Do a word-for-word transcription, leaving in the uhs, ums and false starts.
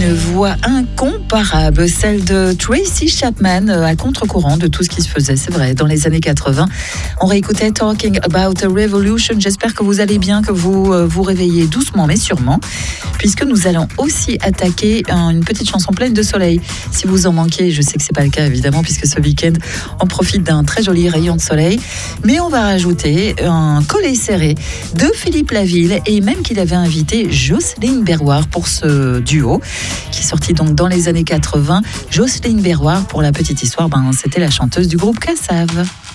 une voix incomparable, celle de Tracy Chapman, à contre-courant de tout ce qui se faisait, c'est vrai, dans les années quatre-vingts. On réécoutait Talking About a Revolution. J'espère que vous allez bien, que vous euh, vous réveillez doucement mais sûrement, puisque nous allons aussi attaquer une petite chanson pleine de soleil. Si vous en manquez, je sais que c'est pas le cas évidemment, puisque ce week-end on profite d'un très joli rayon de soleil, mais on va rajouter un collet serré de Philippe Laville, et même qu'il avait invité Jocelyne Berroir pour ce duo qui est sorti donc dans les années quatre-vingts. Jocelyne Berroir, pour la petite histoire, ben, c'était la chanteuse du groupe Cassave.